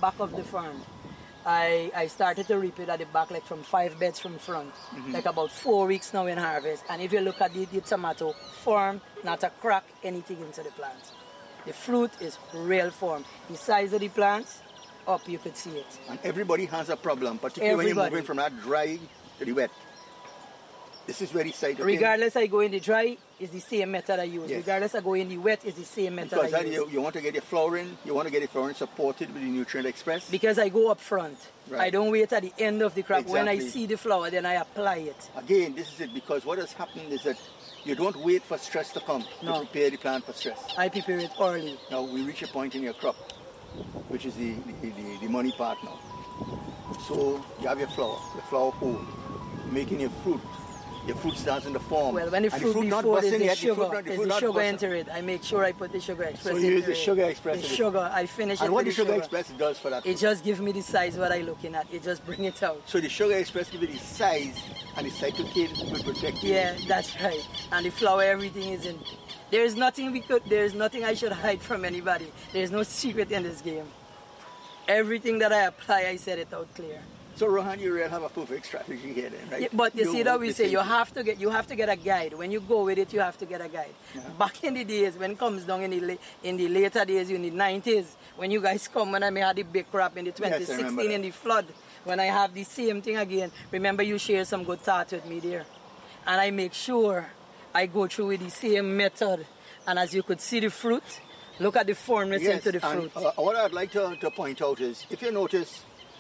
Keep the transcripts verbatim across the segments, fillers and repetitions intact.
back of the farm. I, I started to reap it at the back, like from five beds from front, mm-hmm. like about four weeks now in harvest. And if you look at the, the tomato, form, not a crack, anything into the plant. The fruit is real form. The size of the plants, up, you could see it. And everybody has a problem, particularly everybody. When you're moving from that dry to the wet. This is very cytokine. Regardless I go in the dry, it's the same method I use. Yes. Regardless I go in the wet, it's the same method because I use. Because you, you want to get your flowering, you want to get your flowering supported with the Nutrient Express? Because I go up front. Right. I don't wait at the end of the crop. Exactly. When I see the flower, then I apply it. Again, this is it, because what has happened is that you don't wait for stress to come no. to prepare the plant for stress. I prepare it early. Now we reach a point in your crop, which is the, the, the, the money part now. So you have your flower, the flower pole, making your fruit. Your fruit starts in the form. Well, when the fruit, fruit before is the yet, sugar, the fruit not, the is fruit the sugar busting. enter it. I make sure I put the sugar express So you use the it. sugar express. The sugar, I finish and it what with the sugar sugar express does for that It fruit? just gives me the size what I'm looking at. It just bring it out. So the sugar express gives you the size, and the cytokine will protect you. Yeah, that's right. And the flour, everything is in. There is nothing we could. There is nothing I should hide from anybody. There is no secret in this game. Everything that I apply, I set it out clear. So Rohan, you really have a perfect strategy here then, right? Yeah, but you, you see that we say you thing. have to get you have to get a guide. When you go with it, you have to get a guide. Yeah. Back in the days, when it comes down in the in the later days, in the nineties, when you guys come, when I may had the big crop in the twenty sixteen yes, in the flood, when I have the same thing again, remember you share some good thoughts with me there. And I make sure I go through with the same method. And as you could see the fruit, look at the formness yes, into the and, fruit. Uh, what I'd like to, to point out is, if you notice,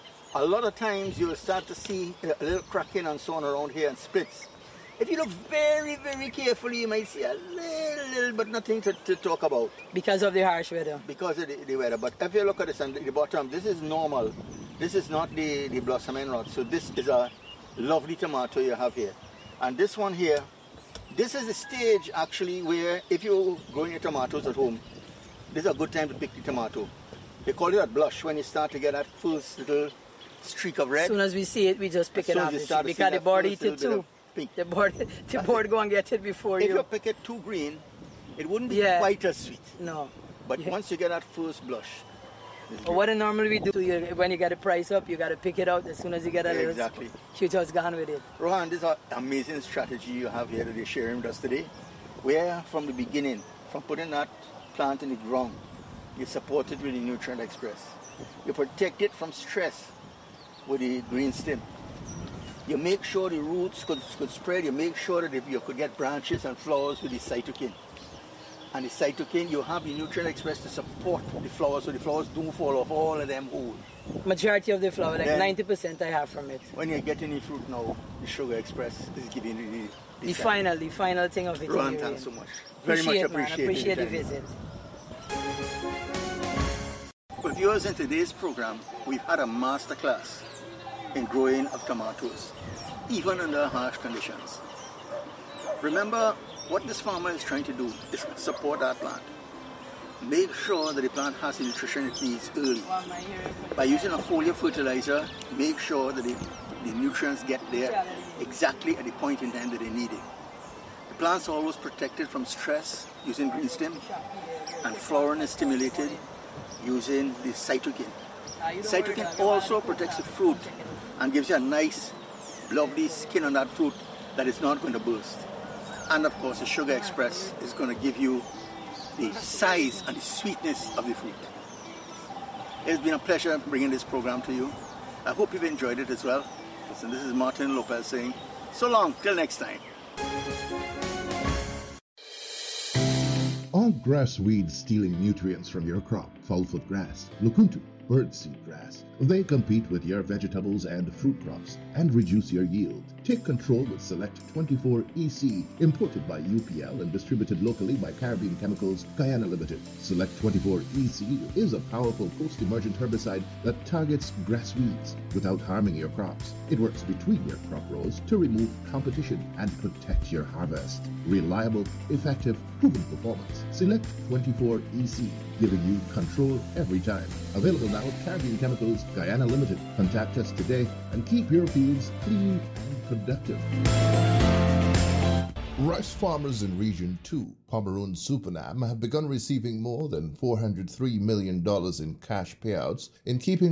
a lot of times you'll start to see a little cracking and so on around here and splits. If you look very, very carefully, you might see a little, little but nothing to, to talk about. Because of the harsh weather. Because of the, the weather. But if you look at this on the bottom, this is normal. This is not the, the blossoming rod. So this is a lovely tomato you have here. And this one here, this is the stage actually where if you're growing your tomatoes at home, this is a good time to pick the tomato. They call it a blush when you start to get that first little streak of red. As soon as we see it, we just pick as it up. Because the bird eat it too. The bird, the bird go and get it before if you. If you pick it too green, it wouldn't be yeah. quite as sweet. No. But yeah. once you get that first blush. Well, what normally we do, you, when you get the price up, you got to pick it out as soon as you get a yeah, little. Exactly. You just gone with it. Rohan, this is an amazing strategy you have here that you're sharing with us today. Where from the beginning, from putting that plant in the ground, you support it with the Nutrient Express. You protect it from stress with the green stem. You make sure the roots could, could spread. You make sure that you could get branches and flowers with the cytokine. And the cytokine, you have the Nutrient Express to support the flowers so the flowers don't fall off all of them whole. Majority of the flower, like then, ninety percent I have from it. When you're getting the fruit now, the Sugar Express is giving you the... The, the final, the final thing of it. Rohan, thanks so much. Very appreciate, much appreciate, man. appreciate the time. visit. Well, viewers, in today's program, we've had a masterclass in growing of tomatoes, even under harsh conditions. Remember, what this farmer is trying to do is support that plant. Make sure that the plant has the nutrition it needs early. By using a foliar fertilizer, make sure that the, the nutrients get there exactly at the point in time that they need it. The plant's always protected from stress using green stem, and flowering is stimulated using the cytokine. Cytokine also protects the fruit and gives you a nice, lovely skin on that fruit that is not going to burst. And of course, the Sugar Express is going to give you the size and the sweetness of the fruit. It's been a pleasure bringing this program to you. I hope you've enjoyed it as well. Listen, this is Martin Lopez saying, so long, till next time. Are grass weeds stealing nutrients from your crop? Foulfoot grass, Lukuntu, birdseed grass. They compete with your vegetables and fruit crops and reduce your yield. Take control with Select twenty-four E C, imported by U P L and distributed locally by Caribbean Chemicals, Guyana Limited. Select twenty-four E C is a powerful post-emergent herbicide that targets grass weeds without harming your crops. It works between your crop rows to remove competition and protect your harvest. Reliable, effective, proven performance. Select twenty-four E C, giving you control every time. Available now at Caribbean Chemicals, Guyana Limited. Contact us today and keep your fields clean and productive. Rice farmers in Region two, Pomeroon Supernam, have begun receiving more than four hundred three million dollars in cash payouts in keeping